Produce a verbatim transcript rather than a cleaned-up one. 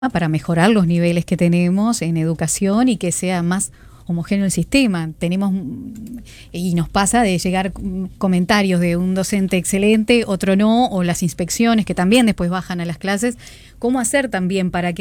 para mejorar los niveles que tenemos en educación y que sea más homogéneo el sistema. Tenemos, y nos pasa de llegar comentarios de un docente excelente, otro no, o las inspecciones que también después bajan a las clases. ¿Cómo hacer también para que